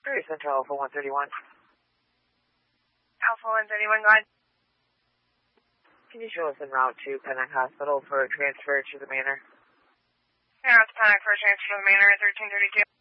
Very Central Alpha 131. Alpha 131, go ahead. Can you show us en route to Pennock Hospital for a transfer to the Manor? En route to Pennock for a transfer to the Manor at 1332.